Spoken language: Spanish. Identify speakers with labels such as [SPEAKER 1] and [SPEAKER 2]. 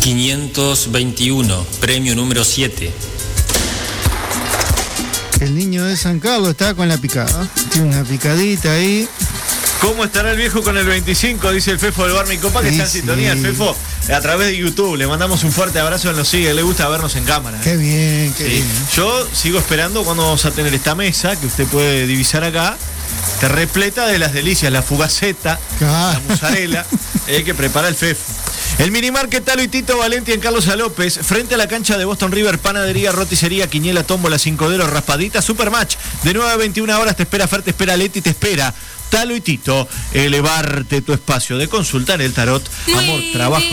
[SPEAKER 1] 521, premio número 7.
[SPEAKER 2] El niño de San Carlos está con la picada. Tiene una picadita ahí.
[SPEAKER 3] ¿Cómo estará el viejo con el 25? Dice el Fefo del Bar Mi Copa, que
[SPEAKER 2] Sí,
[SPEAKER 3] está en sintonía. El Fefo a través de YouTube. Le mandamos un fuerte abrazo, él nos sigue. Le gusta vernos en cámara.
[SPEAKER 2] Qué bien, qué bien.
[SPEAKER 3] Yo sigo esperando cuando vamos a tener esta mesa, que usted puede divisar acá, que repleta de las delicias, la fugaceta, la mozzarella, que prepara el Fefo. El Minimarket Talo y Tito Valenti en Carlos A. López, frente a la cancha de Boston River, panadería, roticería, quiniela, tómbola, cinco dedos, raspadita, Supermatch. De 9 a 21 horas te espera Fer, te espera Leti, te espera Talo y Tito. Elevarte tu espacio de consulta en el tarot, amor, trabajo,